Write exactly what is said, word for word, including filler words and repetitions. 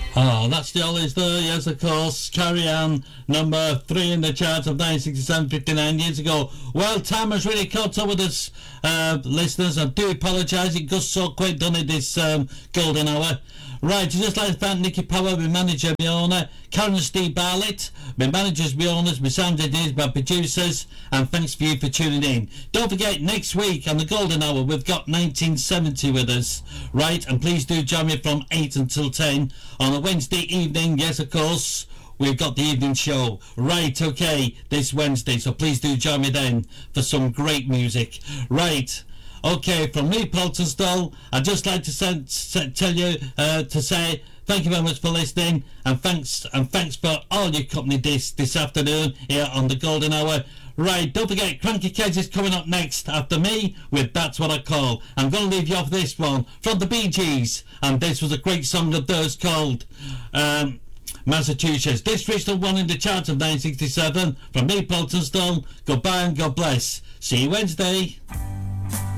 Oh, that's the Ollies there, yes, of course. Carry on, number three in the chart of nineteen sixty-seven, fifty-nine years ago. Well, time has really caught up with us, uh, listeners. I do apologise, it goes so quick, done it, this um, golden hour. Right, I'd just like to thank Nicky Power, my manager, my owner, Karen and Steve Barlett, my managers, my owners, my sound engineers, my producers, and thanks for you for tuning in. Don't forget, next week on the Golden Hour, we've got nineteen seventy with us, right? And please do join me from eight until ten on a Wednesday evening, yes, of course. We've got the evening show, right, okay, this Wednesday, so please do join me then for some great music. Right. Okay, from me, Paul Tunstall, I'd just like to send, s- tell you uh, to say thank you very much for listening, and thanks and thanks for all your company this this afternoon here on the Golden Hour. Right, don't forget, Cranky Kids is coming up next after me with That's What I Call. I'm going to leave you off this one from the Bee Gees, and this was a great song of theirs called um, Massachusetts. This reached the one in the chart of nineteen sixty-seven. From me, Paul Tunstall, goodbye and God bless. See you Wednesday.